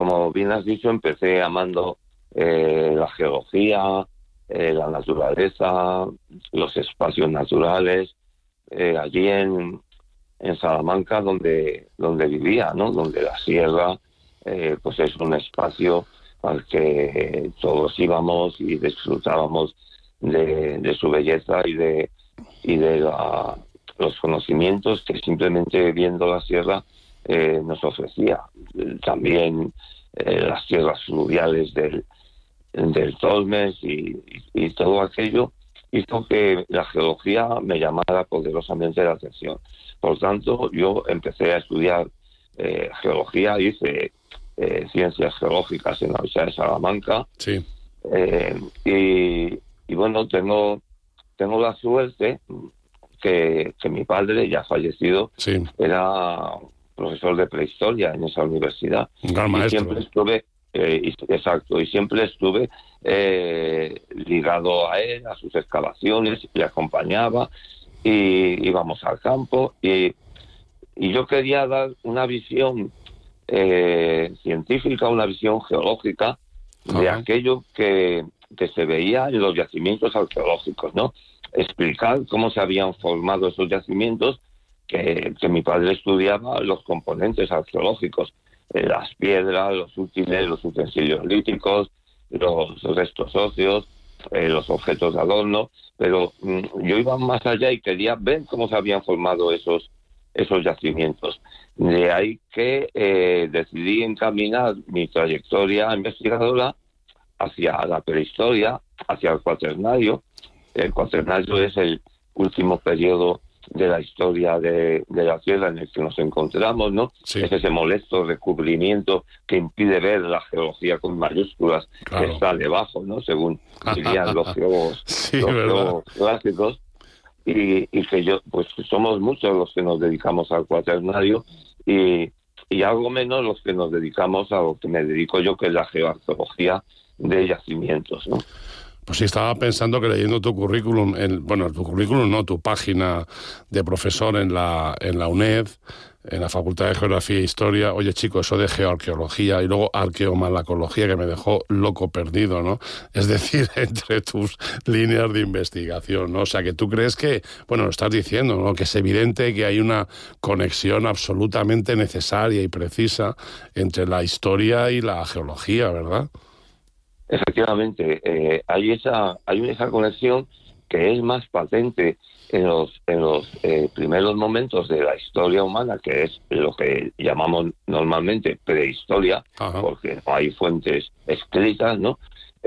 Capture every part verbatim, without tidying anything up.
como bien has dicho, empecé amando eh, la geología, eh, la naturaleza, los espacios naturales, eh, allí en, en Salamanca, donde, donde vivía, ¿no? Donde la sierra, eh, pues es un espacio al que todos íbamos y disfrutábamos de, de su belleza y de, y de la, los conocimientos que simplemente viendo la sierra eh, nos ofrecía. También eh, las tierras fluviales del, del Tormes y, y, y todo aquello hizo que la geología me llamara poderosamente la atención. Por tanto, yo empecé a estudiar eh, geología, hice eh, ciencias geológicas en la Universidad de Salamanca. Sí. Eh, y, y bueno, tengo, tengo la suerte que, que mi padre, ya fallecido, sí. era profesor de prehistoria en esa universidad. Un gran y maestro. Siempre estuve, eh, y, exacto, y siempre estuve eh, ligado a él, a sus excavaciones, le acompañaba y íbamos al campo y, y yo quería dar una visión eh, científica, una visión geológica de Ajá. aquello que, que se veía en los yacimientos arqueológicos, ¿no? Explicar cómo se habían formado esos yacimientos, que, que mi padre estudiaba los componentes arqueológicos, eh, las piedras, los útiles, los utensilios líticos, los restos óseos, eh, los objetos de adorno, pero mm, yo iba más allá y quería ver cómo se habían formado esos, esos yacimientos. De ahí que eh, decidí encaminar mi trayectoria investigadora hacia la prehistoria, hacia el cuaternario. El cuaternario es el último periodo de la historia de, de la Tierra en el que nos encontramos, ¿no? Sí. Es ese molesto recubrimiento que impide ver la geología con mayúsculas, claro. que está debajo, ¿no? Según dirían los geólogos, sí, los ¿verdad? geólogos clásicos. Y, y que yo, pues somos muchos los que nos dedicamos al cuaternario y, y algo menos los que nos dedicamos a lo que me dedico yo, que es la geoarqueología de yacimientos, ¿no? Pues sí, estaba pensando que leyendo tu currículum, en, bueno, tu currículum no, tu página de profesor en la, en la UNED, en la Facultad de Geografía e Historia, oye chico, eso de geoarqueología y luego arqueomalacología que me dejó loco perdido, ¿no? Es decir, entre tus líneas de investigación, ¿no? O sea, que tú crees que, bueno, lo estás diciendo, ¿no? Que es evidente que hay una conexión absolutamente necesaria y precisa entre la historia y la geología, ¿verdad? Efectivamente, eh, hay esa hay esa conexión que es más patente en los en los eh, primeros momentos de la historia humana, que es lo que llamamos normalmente prehistoria, Ajá. porque no hay fuentes escritas, ¿no?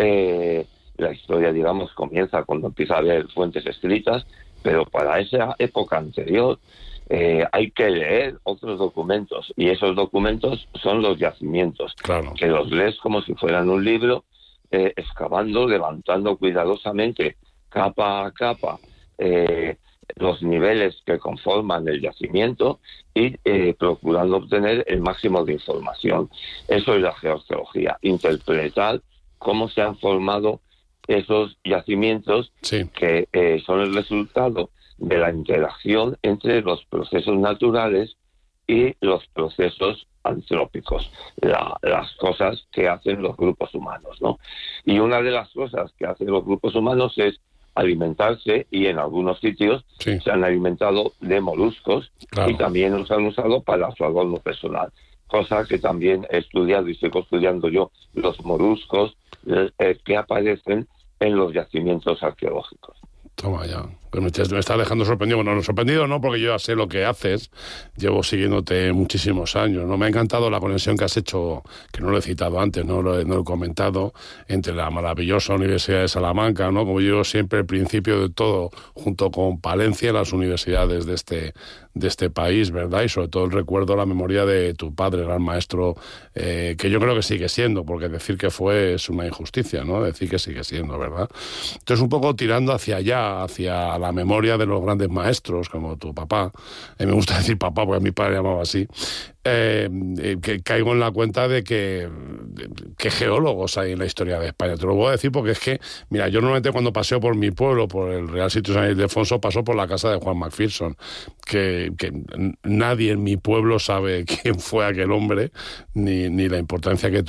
Eh, la historia, digamos, comienza cuando empieza a haber fuentes escritas, pero para esa época anterior eh, hay que leer otros documentos, y esos documentos son los yacimientos, claro. que los lees como si fueran un libro, Eh, excavando, levantando cuidadosamente, capa a capa, eh, los niveles que conforman el yacimiento y eh, procurando obtener el máximo de información. Eso es la geoarqueología, interpretar cómo se han formado esos yacimientos sí. que eh, son el resultado de la interacción entre los procesos naturales y los procesos antrópicos, la, las cosas que hacen los grupos humanos, ¿no? Y una de las cosas que hacen los grupos humanos es alimentarse, y en algunos sitios sí. se han alimentado de moluscos, claro. y también los han usado para su adorno personal, cosa que también he estudiado y estoy estudiando yo, los moluscos eh, que aparecen en los yacimientos arqueológicos. Toma ya. Pues me, me está dejando sorprendido. Bueno, no sorprendido no, porque yo ya sé lo que haces. Llevo siguiéndote muchísimos años, ¿no? Me ha encantado la conexión que has hecho, que no lo he citado antes, no lo he, no lo he comentado, entre la maravillosa Universidad de Salamanca, ¿no? Como yo siempre, el principio de todo, junto con Palencia, las universidades de este, de este país, ¿verdad? Y sobre todo el recuerdo, la memoria de tu padre, gran maestro, eh, que yo creo que sigue siendo, porque decir que fue es una injusticia, ¿no? Decir que sigue siendo, ¿verdad? Entonces, un poco tirando hacia allá, hacia la memoria de los grandes maestros, como tu papá. A mí me gusta decir papá, porque a mi padre llamaba así. Eh, que caigo en la cuenta de que, de, que geólogos hay en la historia de España. Te lo voy a decir porque es que, mira, yo normalmente cuando paseo por mi pueblo, por el Real Sitio San Ildefonso, paso por la casa de Juan Macpherson, que, que nadie en mi pueblo sabe quién fue aquel hombre, ni, ni la importancia que